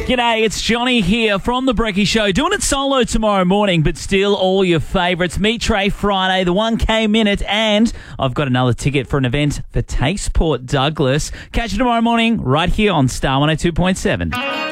G'day, it's Johnny here from The Brekkie Show. Doing it solo tomorrow morning, but still all your favourites. Meet Trey Friday, the 1K Minute, and I've got another ticket for an event for Taste Port Douglas. Catch you tomorrow morning right here on Star 102.7.